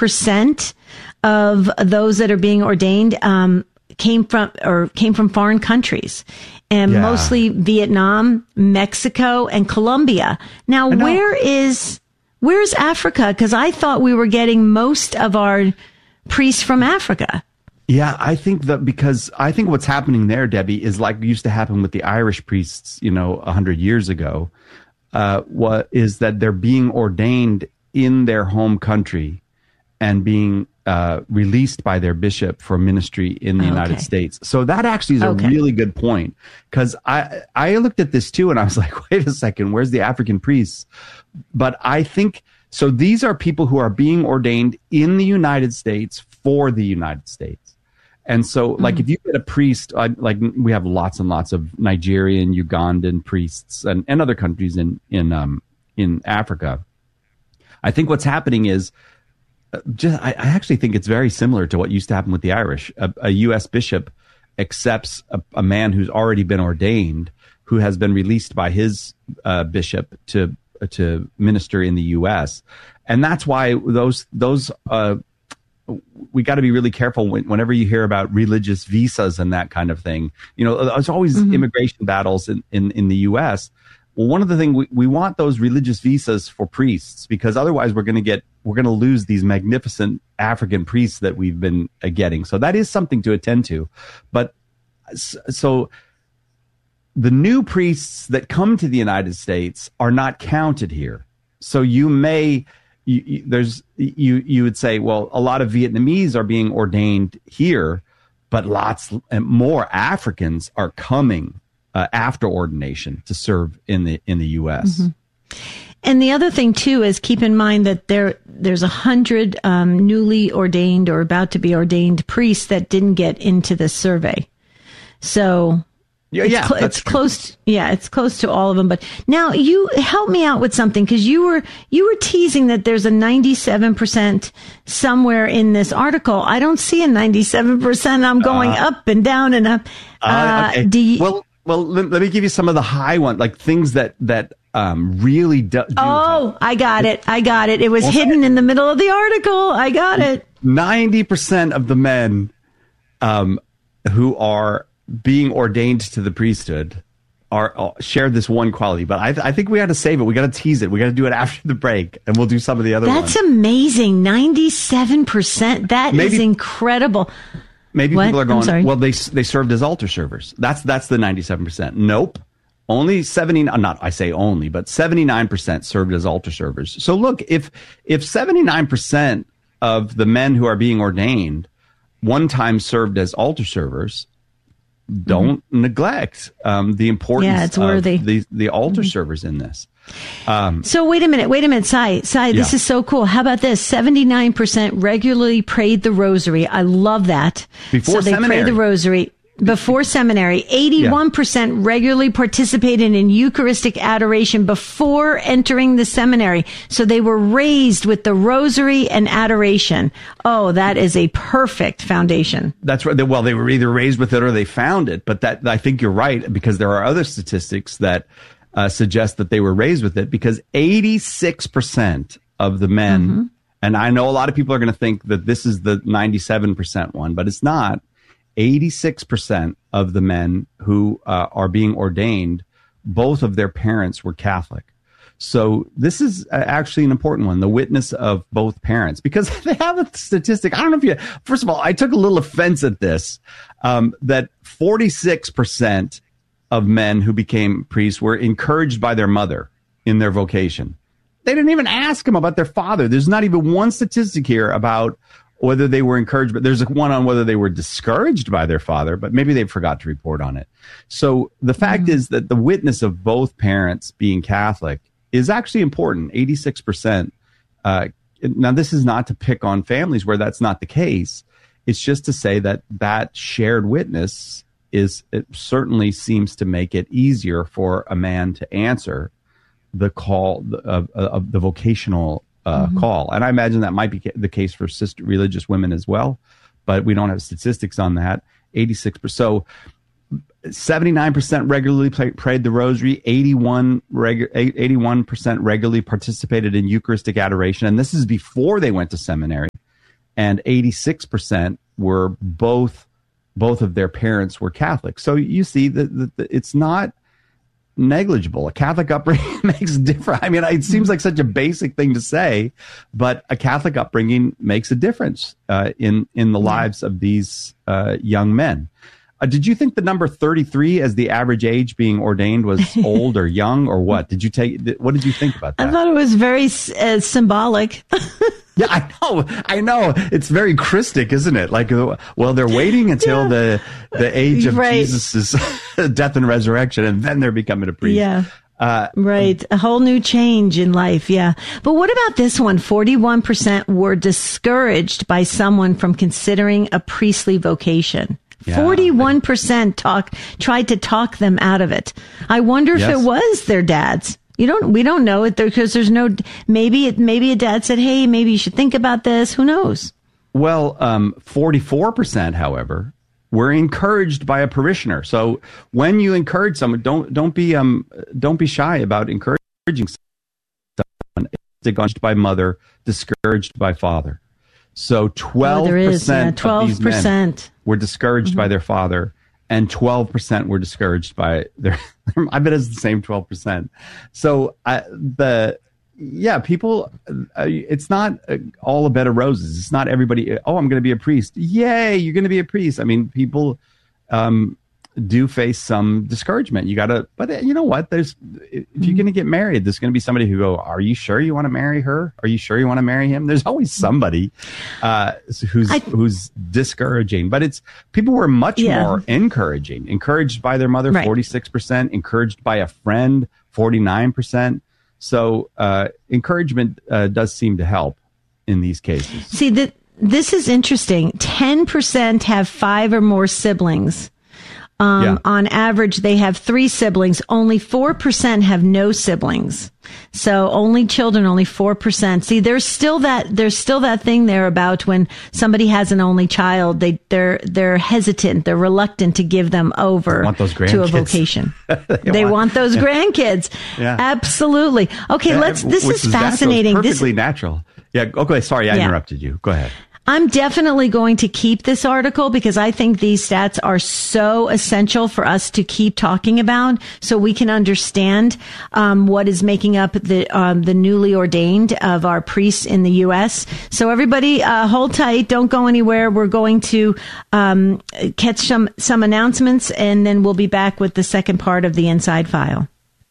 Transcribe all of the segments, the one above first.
97% of those that are being ordained came from foreign countries, and mostly Vietnam, Mexico, and Colombia. Now, where's Africa? Because I thought we were getting most of our priests from Africa. Yeah, I think what's happening there, Debbie, is like used to happen with the Irish priests, 100 years ago. What is that they're being ordained in their home country and being released by their bishop for ministry in the United States. So that actually is a really good point, because I looked at this too and I was like, wait a second, where's the African priests? But I think, so these are people who are being ordained in the United States for the United States. And so, like, if you get a priest, like we have lots and lots of Nigerian, Ugandan priests and other countries in Africa. I think what's happening is I actually think it's very similar to what used to happen with the Irish. A U.S. bishop accepts a man who's already been ordained, who has been released by his bishop to minister in the U.S. And that's why those we got to be really careful whenever you hear about religious visas and that kind of thing. There's always immigration battles in the U.S. Well, one of the things we want those religious visas for priests, because otherwise we're going to lose these magnificent African priests that we've been getting. So that is something to attend to. But so the new priests that come to the United States are not counted here. So you would say, well, a lot of Vietnamese are being ordained here, but lots more Africans are coming after ordination to serve in the U.S. And the other thing too is keep in mind that there's 100 newly ordained or about to be ordained priests that didn't get into this survey. So it's close. It's close to all of them. But now you help me out with something, because you were teasing that there's a 97% somewhere in this article. I don't see a 97%. I'm going up and down and up. Okay. Well, let me give you some of the high ones, like things that really do. I got it. It was hidden in the middle of the article. I got it. 90% of the men who are being ordained to the priesthood share this one quality. But I think we got to save it. We got to tease it. We got to do it after the break, and we'll do some of the other ones. That's amazing. 97%. That is incredible. Maybe people are going, well, they served as altar servers. That's the 97%. Nope. Only 79% served as altar servers. So look, if 79% of the men who are being ordained one time served as altar servers, don't neglect the importance of the altar servers in this. So wait a minute, Sai, this is so cool. How about this? 79% regularly prayed the rosary. I love that. Before they prayed the rosary before seminary. 81% regularly participated in Eucharistic adoration before entering the seminary. So they were raised with the rosary and adoration. Oh, that is a perfect foundation. That's right. Well, they were either raised with it or they found it. But that, I think you're right, because there are other statistics that suggest that they were raised with it, because 86% of the men, and I know a lot of people are going to think that this is the 97% one, but it's not. 86% of the men who are being ordained, both of their parents were Catholic. So this is actually an important one, the witness of both parents, because they have a statistic. I don't know if first of all, I took a little offense at this, that 46% of men who became priests were encouraged by their mother in their vocation. They didn't even ask them about their father. There's not even one statistic here about whether they were encouraged, but there's one on whether they were discouraged by their father, but maybe they forgot to report on it. So the fact is that the witness of both parents being Catholic is actually important, 86%. Now, this is not to pick on families where that's not the case. It's just to say that shared witness it certainly seems to make it easier for a man to answer the call of the vocational call. And I imagine that might be the case for religious women as well, but we don't have statistics on that. 86%. So 79% regularly prayed the rosary, 81% regularly participated in Eucharistic adoration. And this is before they went to seminary. and 86% were both of their parents were Catholic. So you see that it's not negligible. A Catholic upbringing makes a difference. I mean, it seems like such a basic thing to say, but a Catholic upbringing makes a difference in the lives of these young men. Did you think the number 33 as the average age being ordained was old or young or what? What did you think about that? I thought it was very symbolic. Yeah, I know. It's very Christic, isn't it? Like, well, they're waiting until the age of Jesus' death and resurrection, and then they're becoming a priest. Yeah. Right. A whole new change in life. Yeah. But what about this one? 41% were discouraged by someone from considering a priestly vocation. Yeah. 41% tried to talk them out of it. I wonder if it was their dads. We don't know it because there's no, maybe a dad said, hey, maybe you should think about this. Who knows? Well, 44%, however, were encouraged by a parishioner. So when you encourage someone, don't be shy about encouraging someone. Discouraged by mother, discouraged by father. So 12% of these men were discouraged by their father, and 12% were discouraged by their. I bet it's the same 12%. So people. It's not all a bed of roses. It's not everybody. Oh, I'm going to be a priest. Yay, you're going to be a priest. I mean, people do face some discouragement. You got to, but you know what? If you're going to get married, there's going to be somebody who go, are you sure you want to marry her? Are you sure you want to marry him? There's always somebody who's discouraging, but people were much more encouraged by their mother, 46%, encouraged by a friend, 49%. So encouragement does seem to help in these cases. See, this is interesting. 10% have 5 or more siblings. On average, they have 3 siblings. Only 4% have no siblings. So only children, only 4%. See, there's still that thing there about when somebody has an only child, they're hesitant, they're reluctant to give them over to a vocation. they want those grandkids. Yeah. Absolutely. Okay, this is fascinating. Natural. It's perfectly natural. Yeah. Okay. Sorry, I interrupted you. Go ahead. I'm definitely going to keep this article because I think these stats are so essential for us to keep talking about so we can understand what is making up the newly ordained of our priests in the U.S. So everybody hold tight. Don't go anywhere. We're going to catch some announcements, and then we'll be back with the second part of the Inside File.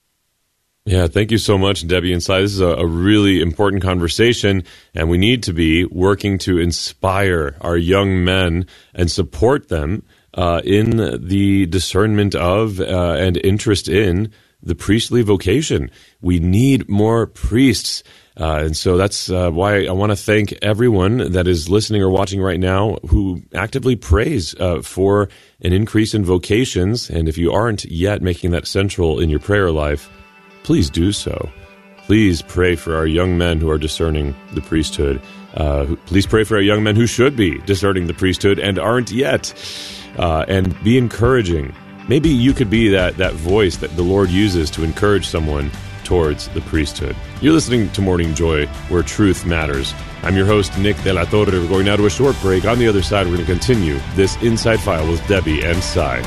Yeah, thank you so much, Debbie Inside. This is a really important conversation, and we need to be working to inspire our young men and support them in the discernment of and interest in the priestly vocation. We need more priests. And so that's why I want to thank everyone that is listening or watching right now who actively prays for an increase in vocations. And if you aren't yet making that central in your prayer life, please do so. Please pray for our young men who are discerning the priesthood. Please pray for our young men who should be discerning the priesthood and aren't yet. And be encouraging. Maybe you could be that voice that the Lord uses to encourage someone towards the priesthood. You're listening to Morning Joy, where truth matters. I'm your host, Nick De La Torre. We're going now to a short break. On the other side, we're going to continue this Inside File with Debbie and Cy.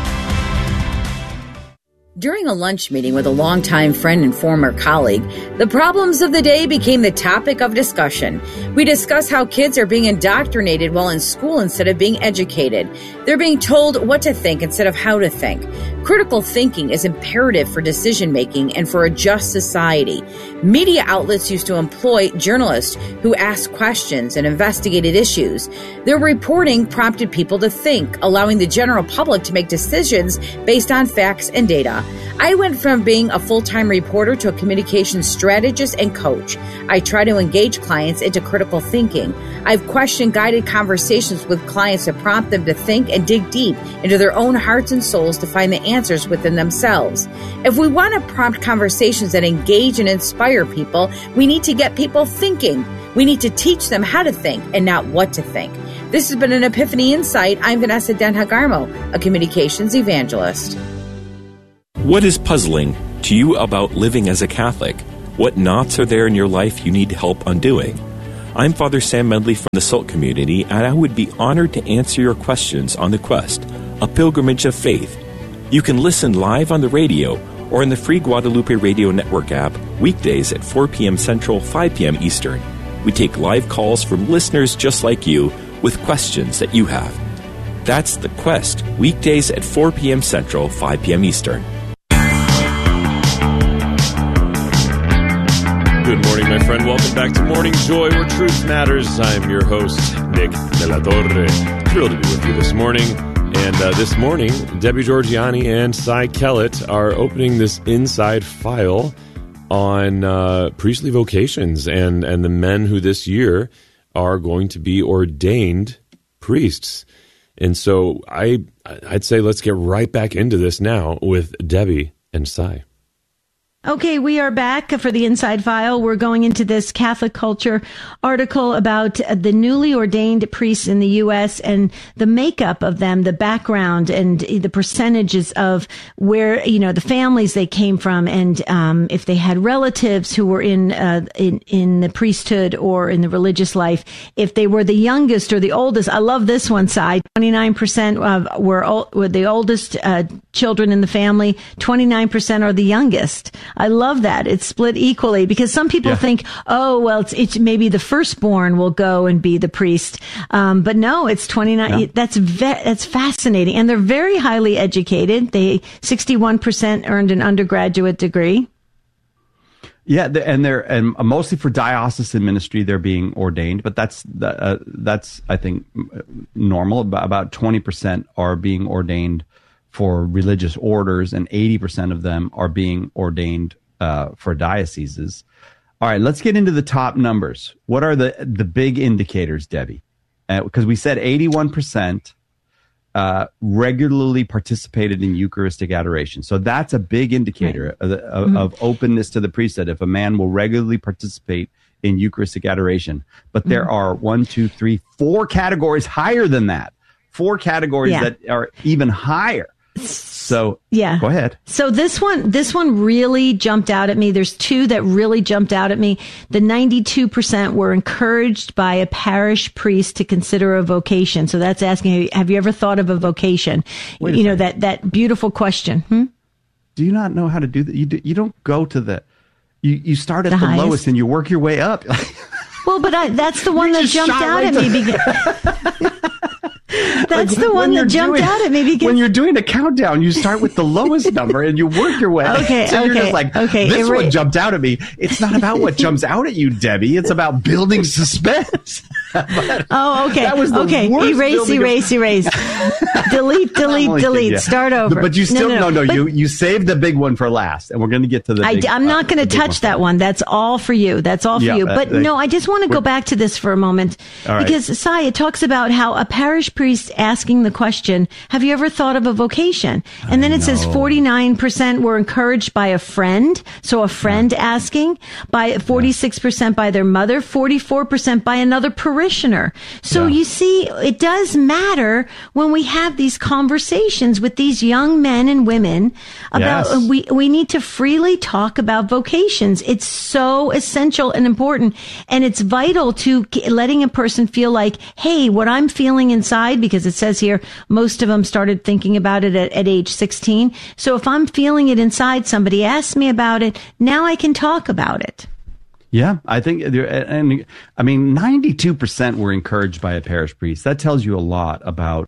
During a lunch meeting with a longtime friend and former colleague, the problems of the day became the topic of discussion. We discussed how kids are being indoctrinated while in school instead of being educated. They're being told what to think instead of how to think. Critical thinking is imperative for decision-making and for a just society. Media outlets used to employ journalists who asked questions and investigated issues. Their reporting prompted people to think, allowing the general public to make decisions based on facts and data. I went from being a full-time reporter to a communications strategist and coach. I try to engage clients into critical thinking. I've questioned guided conversations with clients to prompt them to think and dig deep into their own hearts and souls to find the answers within themselves. If we want to prompt conversations that engage and inspire people, we need to get people thinking. We need to teach them how to think and not what to think. This has been an Epiphany Insight. I'm Vanessa Denhagarmo, a communications evangelist. What is puzzling to you about living as a Catholic? What knots are there in your life you need help undoing? I'm Father Sam Medley from the SALT community, and I would be honored to answer your questions on The Quest, a pilgrimage of faith. You can listen live on the radio or in the free Guadalupe Radio Network app weekdays at 4 p.m. Central, 5 p.m. Eastern. We take live calls from listeners just like you with questions that you have. That's The Quest, weekdays at 4 p.m. Central, 5 p.m. Eastern. Good morning, my friend. Welcome back to Morning Joy, where truth matters. I'm your host, Nick De La Torre. Thrilled to be with you this morning. And this morning, Debbie Georgianni and Cy Kellett are opening this inside file on priestly vocations and the men who this year are going to be ordained priests. And so I'd say let's get right back into this now with Debbie and Cy. Okay, we are back for the Inside File. We're going into this Catholic Culture article about the newly ordained priests in the U.S. and the makeup of them, the background and the percentages of where, the families they came from, and if they had relatives who were in the priesthood or in the religious life, if they were the youngest or the oldest. I love this one side. 29% were the oldest children in the family. 29% are the youngest. I love that. It's split equally because some people think, it's maybe the firstborn will go and be the priest. But no, it's 29. Yeah. That's fascinating. And they're very highly educated. 61% earned an undergraduate degree. Yeah, and mostly for diocesan ministry, they're being ordained, but that's I think normal. About 20% are being ordained for religious orders, and 80% of them are being ordained for dioceses. All right, let's get into the top numbers. What are the big indicators, Debbie? Because we said 81% regularly participated in Eucharistic adoration. So that's a big indicator of openness to the priesthood, if a man will regularly participate in Eucharistic adoration. But there are 4 categories higher than that. 4 categories that are even higher. So go ahead. So this one really jumped out at me. There's 2 that really jumped out at me. The 92% were encouraged by a parish priest to consider a vocation. So that's asking, have you ever thought of a vocation? That beautiful question. Do you not know how to do that? You don't go to you start at the lowest and you work your way up. Well, but that's the one that jumped out at me. That's the one that jumped out at me because when you're doing a countdown, you start with the lowest number and you work your way. So you're just like, this one jumped out at me. It's not about what jumps out at you, Debbie. It's about building suspense. Okay. That was the worst erase. delete. Start over. But you still you saved the big one for last, and we're going to get to the. I'm not going to touch that one. That's all for you. That's all for you. But I just want to go back to this for a moment because Sai, it talks about how a parish priest asking the question, "Have you ever thought of a vocation?" And then it says 49% were encouraged by a friend, so a friend asking, by 46% by their mother, 44% by another parishioner. So you see, it does matter when we have these conversations with these young men and women about we need to freely talk about vocations. It's so essential and important, and it's vital to letting a person feel like, hey, what I'm feeling inside, because it says here most of them started thinking about it at age 16. So if I'm feeling it inside, somebody asked me about it, now I can talk about it. Yeah, I think, 92% were encouraged by a parish priest. That tells you a lot about,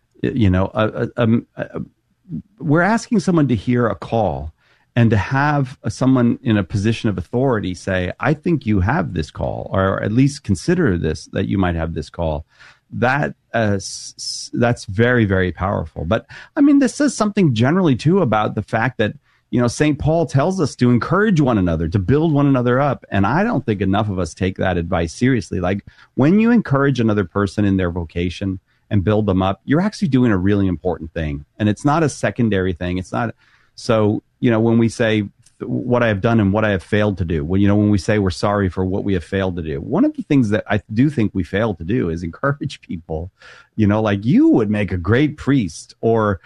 we're asking someone to hear a call and to have someone in a position of authority say, I think you have this call, or at least consider that you might have this call. That's very, very powerful. But this says something generally too about the fact that, St. Paul tells us to encourage one another, to build one another up. And I don't think enough of us take that advice seriously. Like when you encourage another person in their vocation and build them up, you're actually doing a really important thing. And it's not a secondary thing. It's not. So, when we say what I have done and what I have failed to do, when we say we're sorry for what we have failed to do, one of the things that I do think we failed to do is encourage people, like you would make a great priest, or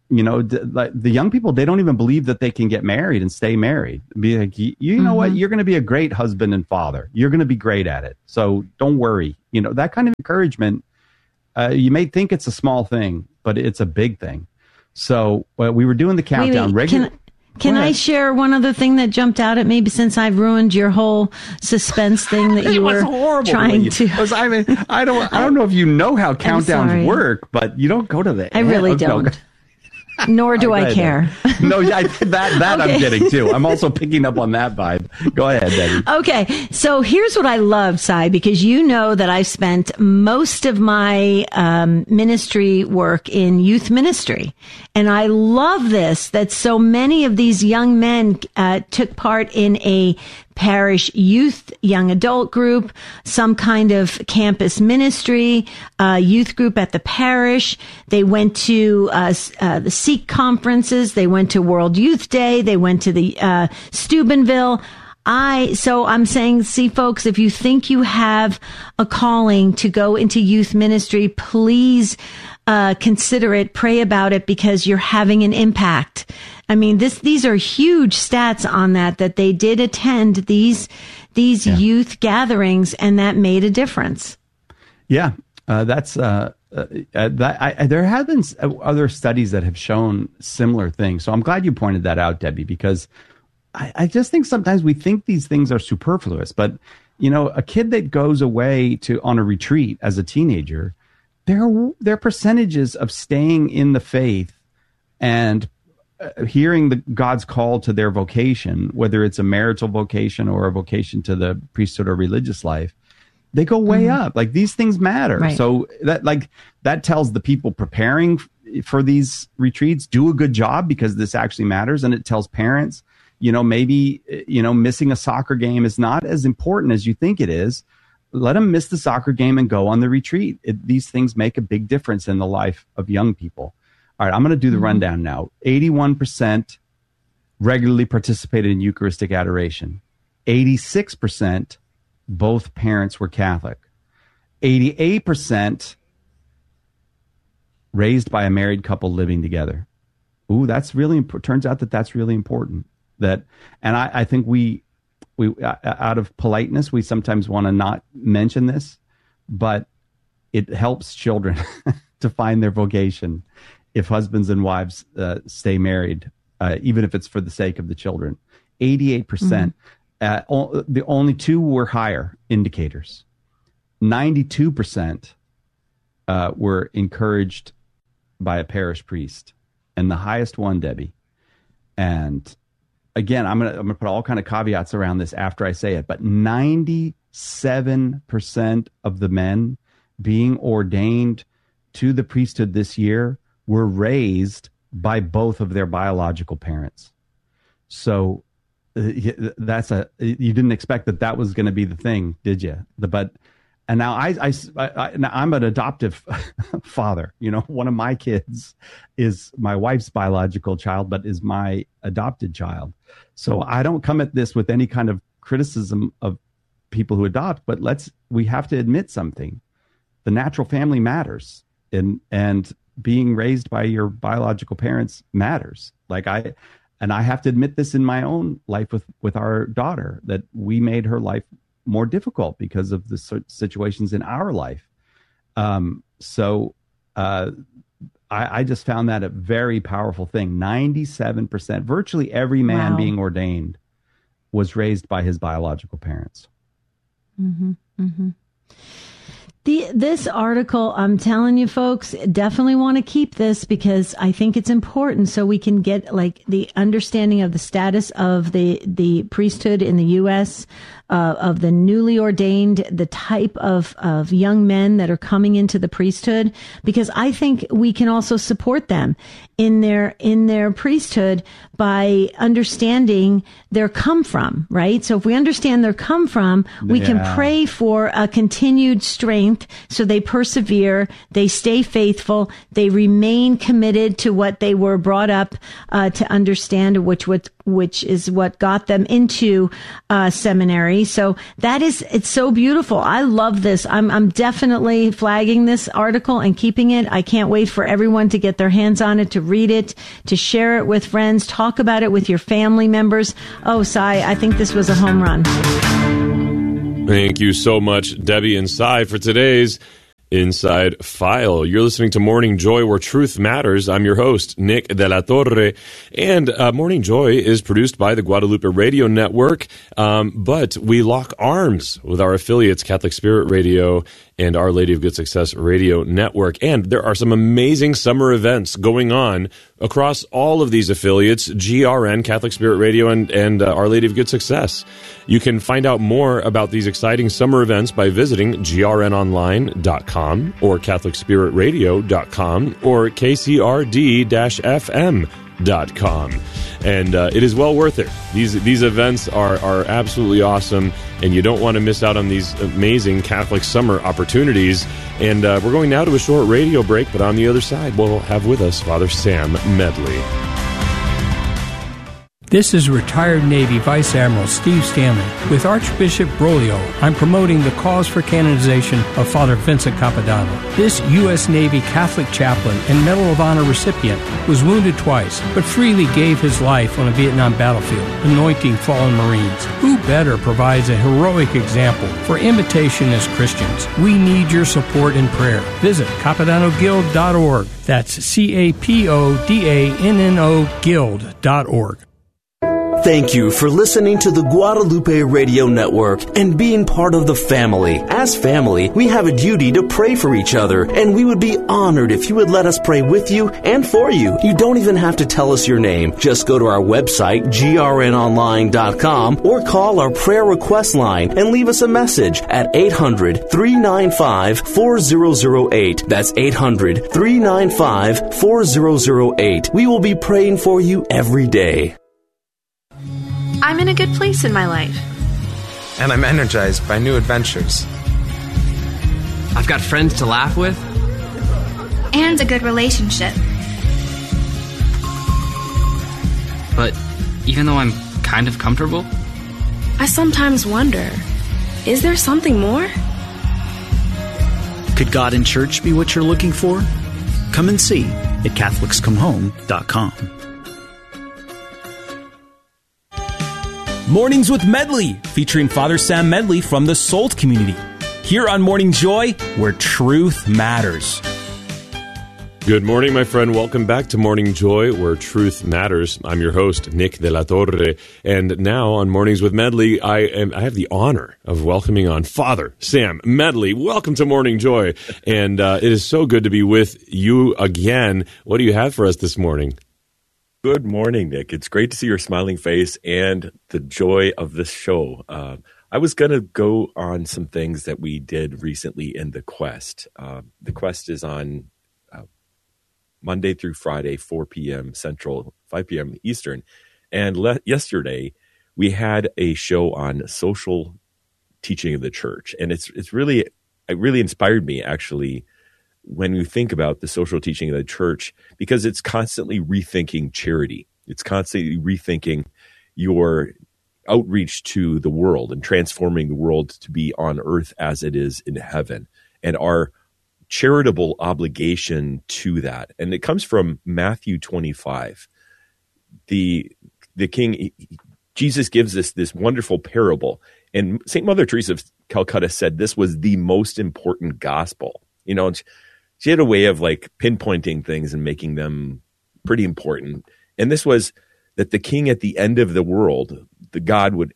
like the young people, they don't even believe that they can get married and stay married. Be like, you know what? You're going to be a great husband and father. You're going to be great at it. So don't worry. That kind of encouragement, you may think it's a small thing, but it's a big thing. So we were doing the countdown. Can I share one other thing that jumped out at me, since I've ruined your whole suspense thing that you were trying to? I don't know if you know how countdowns work, but you don't go to the. I really don't. Nor do I care. No, that I'm getting too. I'm also picking up on that vibe. Go ahead, Debbie. Okay, so here's what I love, Cy, because you know that I've spent most of my ministry work in youth ministry. And I love this, that so many of these young men took part in a parish youth, young adult group, some kind of campus ministry, youth group at the parish. They went to the Sikh conferences. They went to World Youth Day. They went to the Steubenville. So I'm saying, see, folks, if you think you have a calling to go into youth ministry, please consider it, pray about it, because you're having an impact. I mean, these are huge stats on that they did attend these youth gatherings, and that made a difference. Yeah, there have been other studies that have shown similar things. So I'm glad you pointed that out, Debbie, because I just think sometimes we think these things are superfluous. But, a kid that goes away on a retreat as a teenager, their percentages of staying in the faith and hearing God's call to their vocation, whether it's a marital vocation or a vocation to the priesthood or religious life, they go way up. Like, these things matter. Right. So that tells the people preparing for these retreats, do a good job, because this actually matters. And it tells parents, maybe, missing a soccer game is not as important as you think it is. Let them miss the soccer game and go on the retreat. These things make a big difference in the life of young people. All right, I'm going to do the rundown now. 81% regularly participated in Eucharistic adoration. 86%, both parents were Catholic. 88% raised by a married couple living together. Ooh, that's really turns out that's really important. And I think we out of politeness, we sometimes want to not mention this, but it helps children to find their vocation if husbands and wives stay married, even if it's for the sake of the children. 88%. The only two were higher indicators. 92% were encouraged by a parish priest, and the highest one, Debbie. And again, I'm gonna put all kind of caveats around this after I say it, but 97% of the men being ordained to the priesthood this year were raised by both of their biological parents. So you didn't expect that was going to be the thing, did you? And now I'm an adoptive father. One of my kids is my wife's biological child, but is my adopted child. So I don't come at this with any kind of criticism of people who adopt, but we have to admit something. The natural family matters, and being raised by your biological parents matters. I have to admit this in my own life with our daughter, that we made her life more difficult because of the situations in our life. I just found that a very powerful thing. 97%, virtually every man being ordained was raised by his biological parents. Mm-hmm. Mm-hmm. This article, I'm telling you, folks, definitely want to keep this, because I think it's important so we can get the understanding of the status of the priesthood in the U.S., of the newly ordained, the type of young men that are coming into the priesthood, because I think we can also support them in their priesthood by understanding their come from, right? So if we understand their come from, we can pray for a continued strength so they persevere, they stay faithful, they remain committed to what they were brought up to understand, which which is what got them into seminary. So it's so beautiful. I love this. I'm definitely flagging this article and keeping it. I can't wait for everyone to get their hands on it, to read it, to share it with friends, talk about it with your family members. Oh, Cy, I think this was a home run. Thank you so much, Debbie and Cy, for today's Inside File. You're listening to Morning Joy, where truth matters. I'm your host, Nick De La Torre, and Morning Joy is produced by the Guadalupe Radio Network, but we lock arms with our affiliates, Catholic Spirit Radio and Our Lady of Good Success Radio Network. And there are some amazing summer events going on across all of these affiliates, GRN, Catholic Spirit Radio, and Our Lady of Good Success. You can find out more about these exciting summer events by visiting grnonline.com or catholicspiritradio.com or kcrd-fm.com. And it is well worth it. These events are absolutely awesome, and you don't want to miss out on these amazing Catholic summer opportunities. And we're going now to a short radio break, but on the other side, we'll have with us Father Sam Medley. This is retired Navy Vice Admiral Steve Stanley. With Archbishop Broglio, I'm promoting the cause for canonization of Father Vincent Capodanno. This U.S. Navy Catholic chaplain and Medal of Honor recipient was wounded twice, but freely gave his life on a Vietnam battlefield, anointing fallen Marines. Who better provides a heroic example for imitation as Christians? We need your support and prayer. Visit CapodannoGuild.org. That's CAPODANNO Guild.org. Thank you for listening to the Guadalupe Radio Network and being part of the family. As family, we have a duty to pray for each other, and we would be honored if you would let us pray with you and for you. You don't even have to tell us your name. Just go to our website, grnonline.com, or call our prayer request line and leave us a message at 800-395-4008. That's 800-395-4008. We will be praying for you every day. I'm in a good place in my life. And I'm energized by new adventures. I've got friends to laugh with. And a good relationship. But even though I'm kind of comfortable, I sometimes wonder, is there something more? Could God and church be what you're looking for? Come and see at CatholicsComeHome.com. Mornings with Medley, featuring Father Sam Medley from the SOLT community. Here on Morning Joy, where truth matters. Good morning, my friend. Welcome back to Morning Joy, where truth matters. I'm your host, Nick De La Torre. And now on Mornings with Medley, I have the honor of welcoming on Father Sam Medley. Welcome to Morning Joy. And it is so good to be with you again. What do you have for us this morning? Good morning, Nick. It's great to see your smiling face and the joy of this show. I was going to go on some things that we did recently in The Quest. The Quest is on Monday through Friday, 4 p.m. Central, 5 p.m. Eastern. And yesterday, we had a show on social teaching of the church. And it really inspired me, actually, when you think about the social teaching of the church, because it's constantly rethinking charity. It's constantly rethinking your outreach to the world and transforming the world to be on earth as it is in heaven, and our charitable obligation to that. And it comes from Matthew 25. The King, Jesus gives us this wonderful parable. And St. Mother Teresa of Calcutta said this was the most important gospel. You know, she had a way of like pinpointing things and making them pretty important. And this was that the King at the end of the world, God would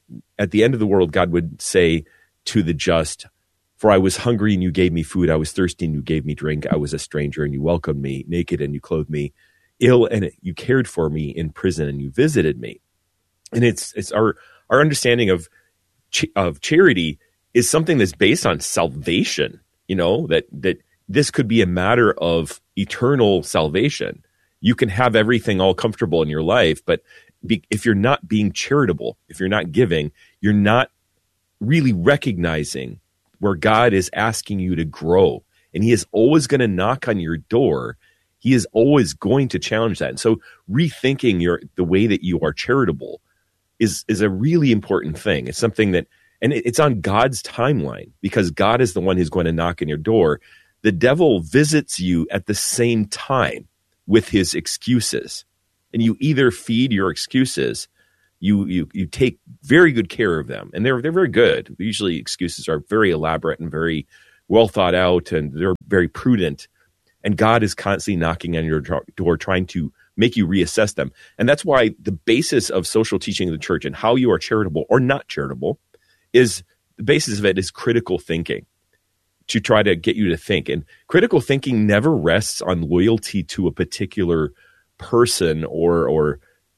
say to the just, "For I was hungry and you gave me food. I was thirsty and you gave me drink. I was a stranger and you welcomed me, naked and you clothed me, ill and you cared for me, in prison and you visited me." And it's our understanding of charity is something that's based on salvation. You know, that this could be a matter of eternal salvation. You can have everything all comfortable in your life, but if you're not being charitable, if you're not giving, you're not really recognizing where God is asking you to grow. And he is always going to knock on your door. He is always going to challenge that. And so rethinking the way that you are charitable is a really important thing. It's something that, and it's on God's timeline, because God is the one who's going to knock on your door. The devil visits you at the same time with his excuses. And you either feed your excuses, you take very good care of them. And they're very good. Usually excuses are very elaborate and very well thought out, and they're very prudent. And God is constantly knocking on your door, trying to make you reassess them. And that's why the basis of social teaching of the church and how you are charitable or not charitable is the basis of it is critical thinking, to try to get you to think. And critical thinking never rests on loyalty to a particular person or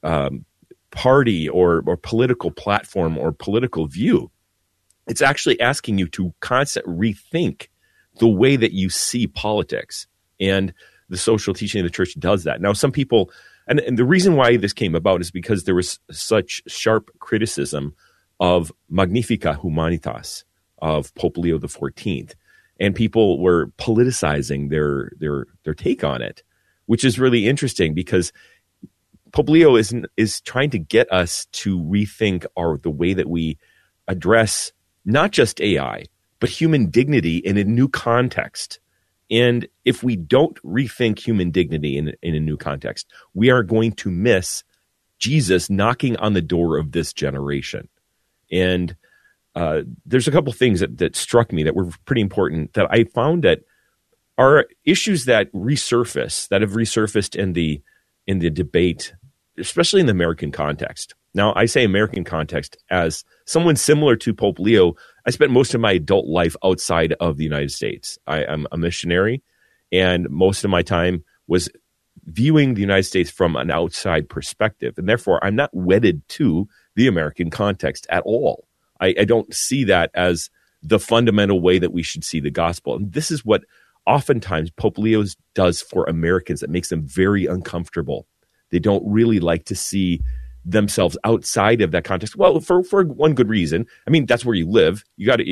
party or political platform or political view. It's actually asking you to constantly rethink the way that you see politics. And the social teaching of the church does that. Now, some people, and the reason why this came about is because there was such sharp criticism of Magnificat Humanitas of Pope Leo XIV. And people were politicizing their take on it, which is really interesting, because Pope Leo is trying to get us to rethink the way that we address not just AI, but human dignity in a new context. And if we don't rethink human dignity in a new context, we are going to miss Jesus knocking on the door of this generation. And there's a couple things that struck me that were pretty important, that I found that are issues that have resurfaced in the debate, especially in the American context. Now, I say American context as someone similar to Pope Leo. I spent most of my adult life outside of the United States. I am a missionary, and most of my time was viewing the United States from an outside perspective. And therefore, I'm not wedded to the American context at all. I don't see that as the fundamental way that we should see the gospel. And this is what oftentimes Pope Leo does for Americans that makes them very uncomfortable. They don't really like to see themselves outside of that context. Well, for one good reason. I mean, that's where you live. You have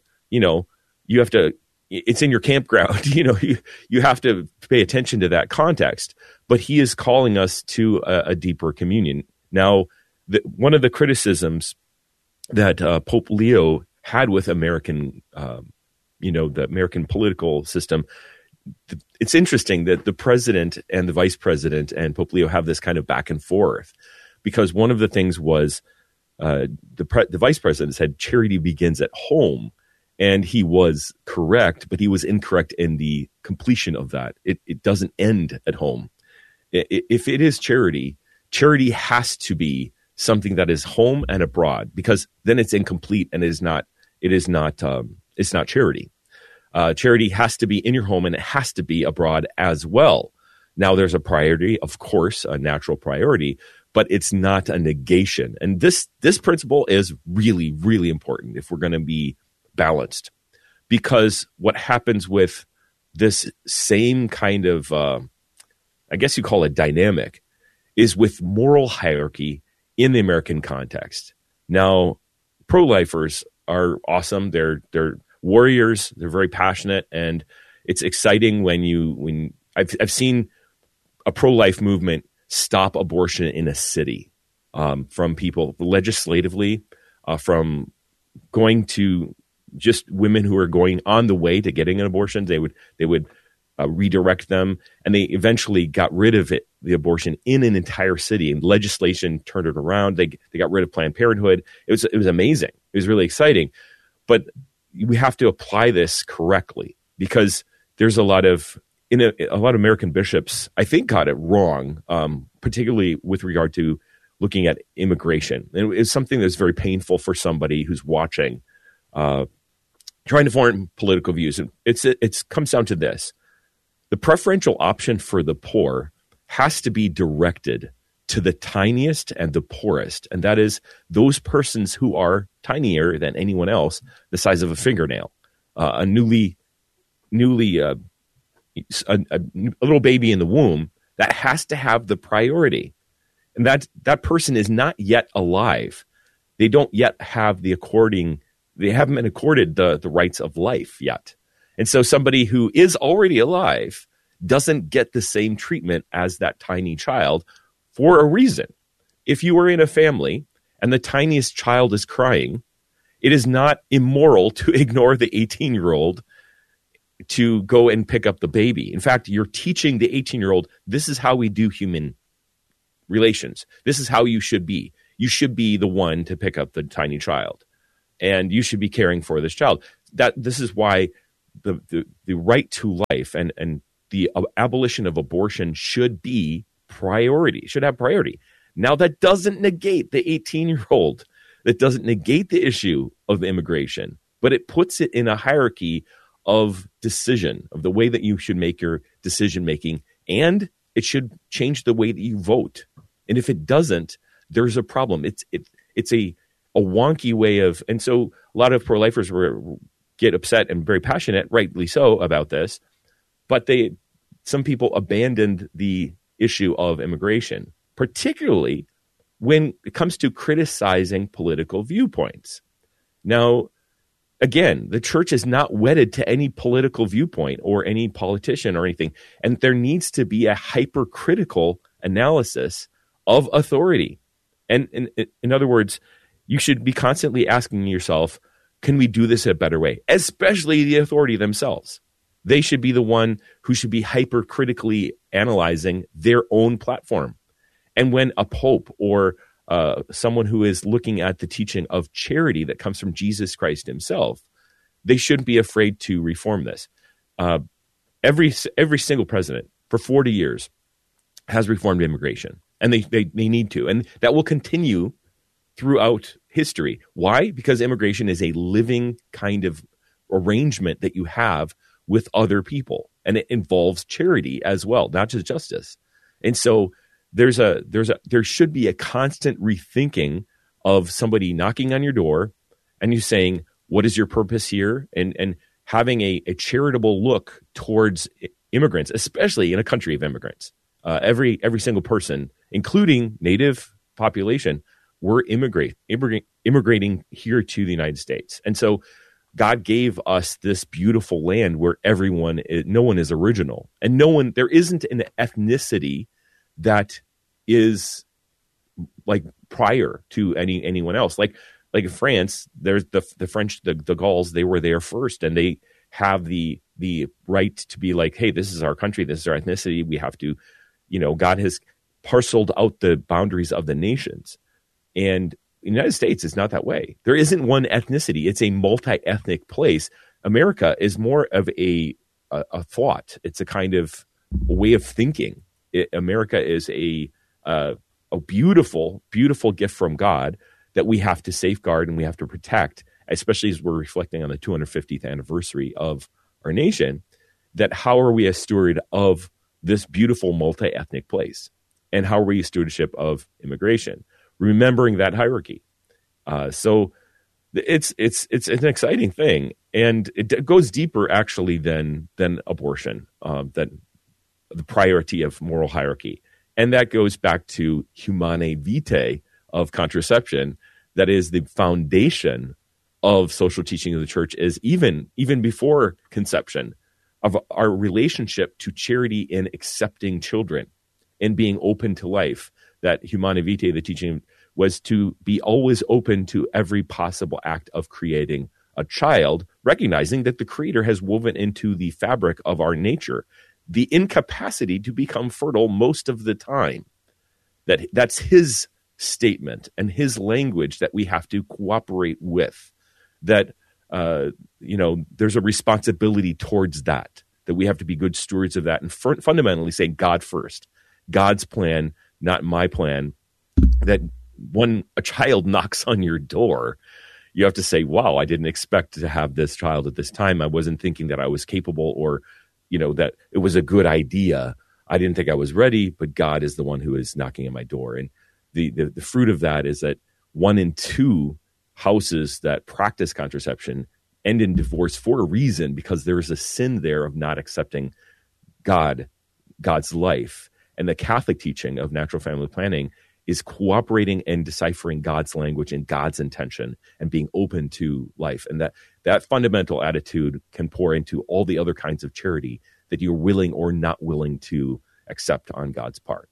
to, it's in your campground. You have to pay attention to that context. But he is calling us to a deeper communion. Now, one of the criticisms that Pope Leo had with American, the American political system, it's interesting that the president and the vice president and Pope Leo have this kind of back and forth, because one of the things was the vice president said charity begins at home, and he was correct, but he was incorrect in the completion of that. It doesn't end at home. If it is charity has to be something that is home and abroad, because then it's incomplete and it's not charity. Charity has to be in your home, and it has to be abroad as well. Now, there's a priority, of course, a natural priority, but it's not a negation. And this principle is really, really important if we're going to be balanced, because what happens with this same kind of, I guess you call it dynamic, is with moral hierarchy in the American context. Now, pro-lifers are awesome. They're warriors. They're very passionate, and it's exciting when I've seen a pro-life movement stop abortion in a city, from people legislatively, from going to just women who are going on the way to getting an abortion. They would redirect them, and they eventually got rid of the abortion in an entire city, and legislation turned it around. They got rid of Planned Parenthood. It was amazing. It was really exciting, but we have to apply this correctly, because there's a lot of American bishops, I think, got it wrong, particularly with regard to looking at immigration. And it's something that's very painful for somebody who's watching, trying to form political views. And it comes down to this. The preferential option for the poor has to be directed to the tiniest and the poorest. And that is those persons who are tinier than anyone else, the size of a fingernail, a little baby in the womb, that has to have the priority. And that person is not yet alive. They don't yet have they haven't been accorded the rights of life yet. And so somebody who is already alive doesn't get the same treatment as that tiny child for a reason. If you are in a family and the tiniest child is crying, it is not immoral to ignore the 18-year-old to go and pick up the baby. In fact, you're teaching the 18-year-old, this is how we do human relations. This is how you should be. You should be the one to pick up the tiny child, and you should be caring for this child. This is why the right to life and the abolition of abortion should be priority, should have priority. Now, that doesn't negate the 18-year-old. That doesn't negate the issue of immigration, but it puts it in a hierarchy of decision, of the way that you should make your decision making, and it should change the way that you vote. And if it doesn't, there's a problem. It's a wonky way of, and so a lot of pro-lifers get upset and very passionate, rightly so, about this. But some people abandoned the issue of immigration, particularly when it comes to criticizing political viewpoints. Now, again, the church is not wedded to any political viewpoint or any politician or anything, and there needs to be a hypercritical analysis of authority. And in other words, you should be constantly asking yourself, can we do this a better way? Especially the authority themselves. They should be the one who should be hypercritically analyzing their own platform. And when a pope or someone who is looking at the teaching of charity that comes from Jesus Christ himself, they shouldn't be afraid to reform this. Every single president for 40 years has reformed immigration, and they need to. And that will continue throughout history. Why? Because immigration is a living kind of arrangement that you have with other people, and it involves charity as well, not just justice. And so there should be a constant rethinking of somebody knocking on your door and you saying, what is your purpose here? And having a charitable look towards immigrants, especially in a country of immigrants. Every single person, including native population, were immigrating here to the United States. And so God gave us this beautiful land where no one is original, and there isn't an ethnicity that is like prior to anyone else. Like in France, there's the French, the Gauls, they were there first, and they have the right to be like, hey, this is our country, this is our ethnicity. We have to, God has parceled out the boundaries of the nations. And the United States is not that way. There isn't one ethnicity. It's a multi-ethnic place. America is more of a thought. It's a kind of way of thinking. America is a beautiful, beautiful gift from God that we have to safeguard and we have to protect, especially as we're reflecting on the 250th anniversary of our nation, that how are we a steward of this beautiful multi-ethnic place? And how are we a stewardship of immigration? Remembering that hierarchy. So it's an exciting thing. And it goes deeper actually than abortion, than the priority of moral hierarchy. And that goes back to Humanae Vitae of contraception. That is the foundation of social teaching of the church, is even before conception, of our relationship to charity in accepting children and being open to life. That Humanae Vitae, the teaching, was to be always open to every possible act of creating a child, recognizing that the Creator has woven into the fabric of our nature the incapacity to become fertile most of the time. That's his statement and his language that we have to cooperate with. That there's a responsibility towards that we have to be good stewards of that, and fundamentally say God first, God's plan, not my plan. That when a child knocks on your door, you have to say, wow, I didn't expect to have this child at this time. I wasn't thinking that I was capable, or that it was a good idea. I didn't think I was ready, but God is the one who is knocking at my door. And the fruit of that is that 1 in 2 houses that practice contraception end in divorce for a reason, because there is a sin there of not accepting God's life. And the Catholic teaching of natural family planning is cooperating and deciphering God's language and God's intention and being open to life. And that fundamental attitude can pour into all the other kinds of charity that you're willing or not willing to accept on God's part.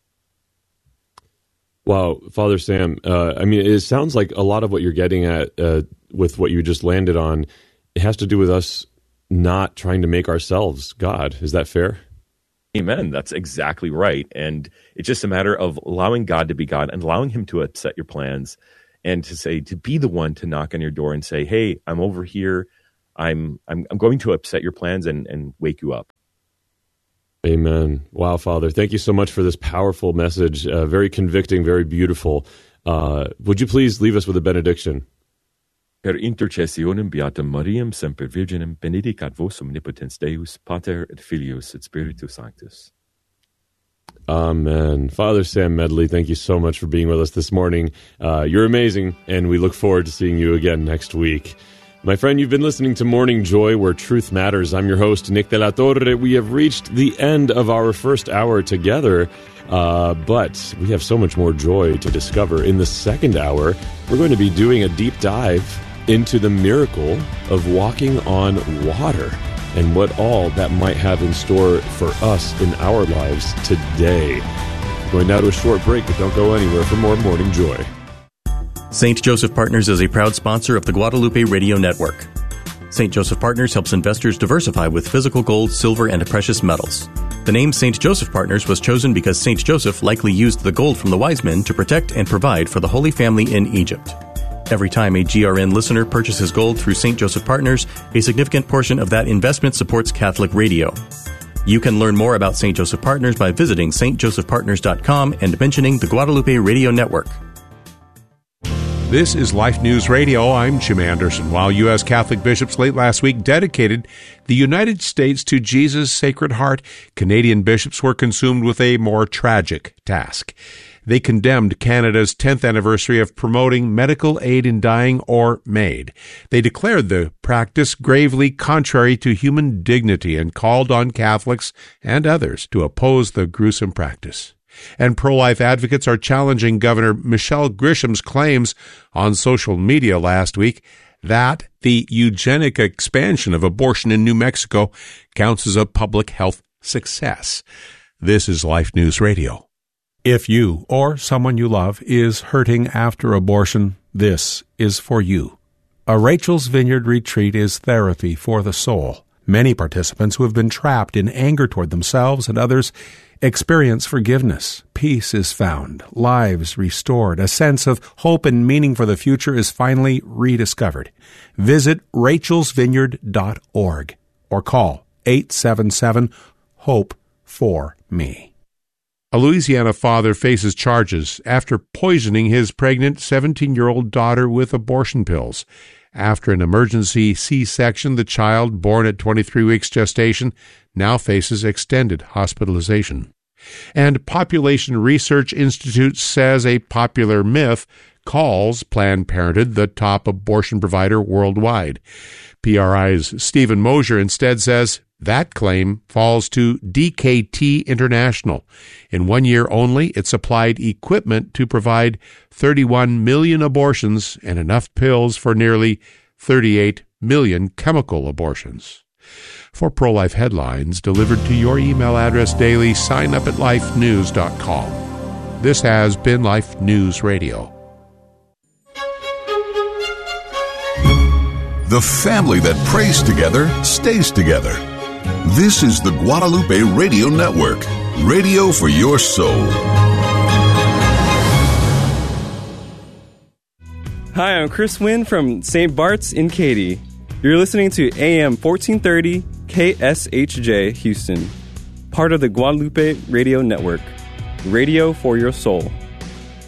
Wow, Father Sam, it sounds like a lot of what you're getting at with what you just landed on, it has to do with us not trying to make ourselves God. Is that fair? Amen. That's exactly right. And it's just a matter of allowing God to be God and allowing him to upset your plans and to be the one to knock on your door and say, hey, I'm over here. I'm going to upset your plans and wake you up. Amen. Wow, Father, thank you so much for this powerful message. Very convicting, very beautiful. Would you please leave us with a benediction? Per intercessionem beatam Mariam semper Virginem benedicat vos omnipotens Deus, Pater et Filius et Spiritus Sanctus. Amen. Father Sam Medley, thank you so much for being with us this morning. You're amazing, and we look forward to seeing you again next week. My friend, you've been listening to Morning Joy, where truth matters. I'm your host, Nick de la Torre. We have reached the end of our first hour together, but we have so much more joy to discover. In the second hour, we're going to be doing a deep dive into the miracle of walking on water and what all that might have in store for us in our lives today. Going now to a short break, but don't go anywhere for more Morning Joy. St. Joseph Partners is a proud sponsor of the Guadalupe Radio Network. St. Joseph Partners helps investors diversify with physical gold, silver, and precious metals. The name St. Joseph Partners was chosen because St. Joseph likely used the gold from the wise men to protect and provide for the Holy Family in Egypt. Every time a GRN listener purchases gold through St. Joseph Partners, a significant portion of that investment supports Catholic radio. You can learn more about St. Joseph Partners by visiting stjosephpartners.com and mentioning the Guadalupe Radio Network. This is Life News Radio. I'm Jim Anderson. While U.S. Catholic bishops late last week dedicated the United States to Jesus' Sacred Heart, Canadian bishops were consumed with a more tragic task. They condemned Canada's 10th anniversary of promoting medical aid in dying, or MAID. They declared the practice gravely contrary to human dignity and called on Catholics and others to oppose the gruesome practice. And pro-life advocates are challenging Governor Michelle Grisham's claims on social media last week that the eugenic expansion of abortion in New Mexico counts as a public health success. This is Life News Radio. If you or someone you love is hurting after abortion, this is for you. A Rachel's Vineyard retreat is therapy for the soul. Many participants who have been trapped in anger toward themselves and others experience forgiveness. Peace is found, lives restored, a sense of hope and meaning for the future is finally rediscovered. Visit rachelsvineyard.org or call 877-HOPE-4-ME. A Louisiana father faces charges after poisoning his pregnant 17-year-old daughter with abortion pills. After an emergency C-section, the child, born at 23 weeks gestation, now faces extended hospitalization. And Population Research Institute says a popular myth calls Planned Parenthood the top abortion provider worldwide. PRI's Stephen Mosier instead says that claim falls to DKT International. In 1 year only, it supplied equipment to provide 31 million abortions and enough pills for nearly 38 million chemical abortions. For pro-life headlines delivered to your email address daily, sign up at lifenews.com. This has been Life News Radio. The family that prays together stays together. This is the Guadalupe Radio Network, radio for your soul. Hi, I'm Chris Wynn from St. Bart's in Katy. You're listening to AM 1430 KSHJ Houston, part of the Guadalupe Radio Network, radio for your soul.